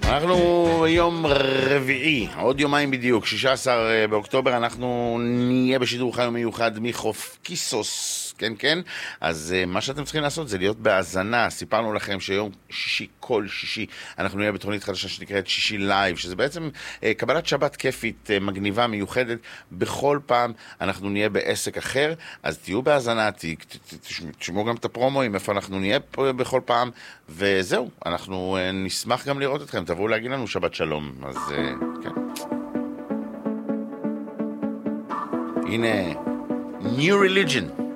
אנחנו יום רביעי, עוד יומיים בדיוק, 16 באוקטובר, אנחנו נהיה בשידור חי מיוחד מחוף קיסוס, כן, כן. אז מה שאתם צריכים לעשות זה להיות בהאזנה. סיפרנו לכם שיום שישי, כל שישי, אנחנו נהיה בתוכנית חדשה שנקראת שישי לייב, שזה בעצם קבלת שבת כיפית, מגניבה, מיוחדת. בכל פעם אנחנו נהיה בעסק אחר, אז תהיו בהאזנה, תשמעו גם את הפרומואים, איפה אנחנו נהיה פה בכל פעם, וזהו, אנחנו נשמח גם לראות אתכם. תבואו להגיד לנו שבת שלום. אז כן. הנה, New Religion.